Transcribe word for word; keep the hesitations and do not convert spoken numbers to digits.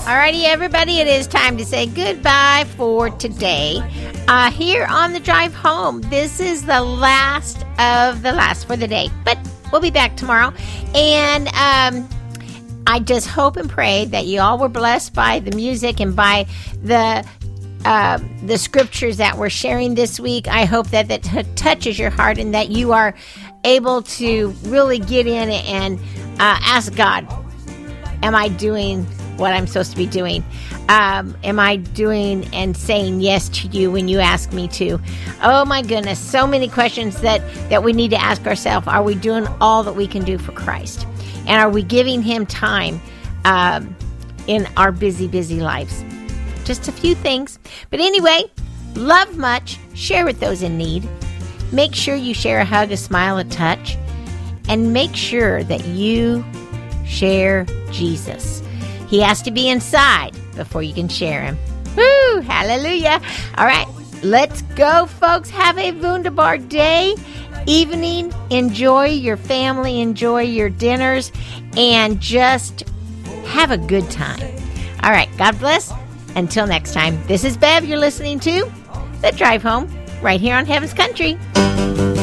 Alrighty, everybody, it is time to say goodbye for today. Uh, here on the drive home, this is the last of the last for the day, but we'll be back tomorrow. And um, I just hope and pray that you all were blessed by the music and by the uh, the scriptures that we're sharing this week. I hope that that t- touches your heart and that you are able to really get in and uh, ask God, am I doing what I'm supposed to be doing? Um, am I doing and saying yes to you when you ask me to? Oh my goodness, so many questions that, that we need to ask ourselves. Are we doing all that we can do for Christ? And are we giving him time um, in our busy, busy lives? Just a few things. But anyway, love much. Share with those in need. Make sure you share a hug, a smile, a touch. And make sure that you share Jesus. He has to be inside before you can share him. Woo! Hallelujah. All right. Let's go, folks. Have a wunderbar day, evening. Enjoy your family. Enjoy your dinners. And just have a good time. All right. God bless. Until next time, this is Bev. You're listening to The Drive Home right here on Heaven's Country.